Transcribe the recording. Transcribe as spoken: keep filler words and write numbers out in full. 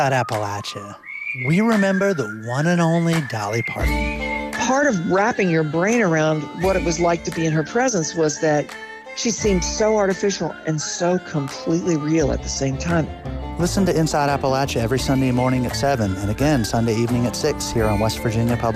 At Appalachia, we remember the one and only Dolly Parton. Part of wrapping your brain around what it was like to be in her presence was that she seemed so artificial and so completely real at the same time. Listen to Inside Appalachia every Sunday morning at seven and again Sunday evening at six here on West Virginia Public